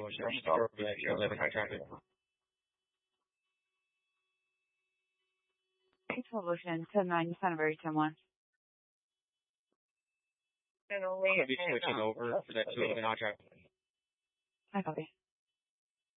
stop. Yeah, 11 high traffic. 812 Ocean, 10-9, Santa Very 10-1. I'll be switching over for that 211 high traffic. I copy.